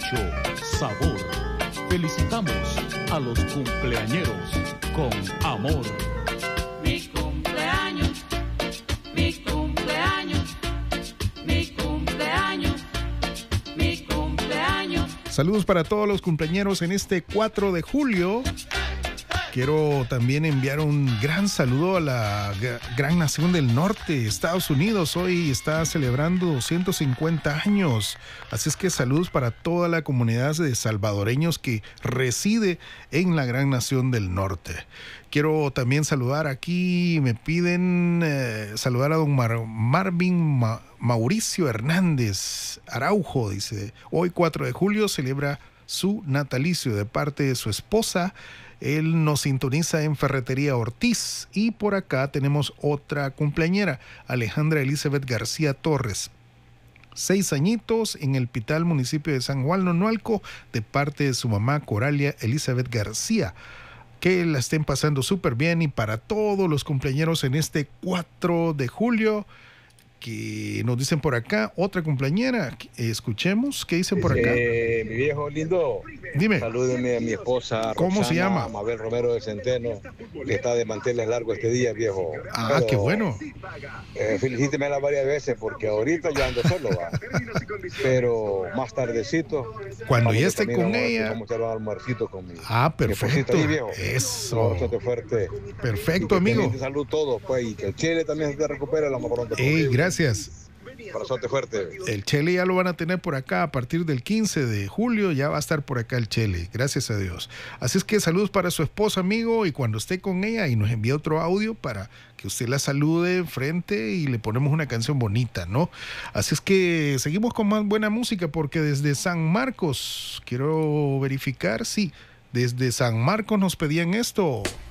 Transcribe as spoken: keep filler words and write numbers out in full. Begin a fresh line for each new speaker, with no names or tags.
mucho sabor. Felicitamos a los cumpleañeros con amor.
Mi cumpleaños, mi cumpleaños, mi cumpleaños, mi cumpleaños.
Saludos para todos los cumpleañeros en este cuatro de julio. Quiero también enviar un gran saludo a la gran nación del norte, Estados Unidos. Hoy está celebrando doscientos cincuenta años. Así es que saludos para toda la comunidad de salvadoreños que reside en la gran nación del norte. Quiero también saludar aquí, me piden eh, saludar a don Mar- Marvin Ma- Mauricio Hernández Araujo. Dice, hoy cuatro de julio celebra su natalicio de parte de su esposa. Él nos sintoniza en Ferretería Ortiz. Y por acá tenemos otra cumpleañera, Alejandra Elizabeth García Torres. Seis añitos en el Pital, municipio de San Juan Nonualco, de parte de su mamá Coralia Elizabeth García. Que la estén pasando súper bien, y para todos los cumpleañeros en este cuatro de julio, que nos dicen por acá, otra cumpleañera, escuchemos, ¿qué dicen por acá?
Eh, mi viejo lindo,
dime,
salúdeme a mi esposa
¿cómo
Roxana,
se llama?
Mabel Romero de Centeno, que está de manteles largos este día, viejo.
Ah,
Pero,
qué bueno.
Eh, felicítemela varias veces porque ahorita ya ando solo, va. Pero más tardecito,
cuando ya
vamos
esté
a caminar,
con
vamos a-
ella.
vamos a echar un almuercito con mi,
Ah,
mi esposita
perfecto.
ahí, viejo.
Eso.
Un abrazote fuerte.
Perfecto,
Y que
amigo.
tengan salud todos, pues, y que el Chile también se te recupere lo más pronto
Ey,
posible.
gracias.
Abrazote fuerte.
El Chele ya lo van a tener por acá a partir del quince de julio, ya va a estar por acá el Chele, gracias a Dios. Así es que saludos para su esposa, amigo, y cuando esté con ella y nos envíe otro audio para que usted la salude enfrente y le ponemos una canción bonita, ¿no? Así es que seguimos con más buena música, porque desde San Marcos, quiero verificar, sí, desde San Marcos nos pedían esto.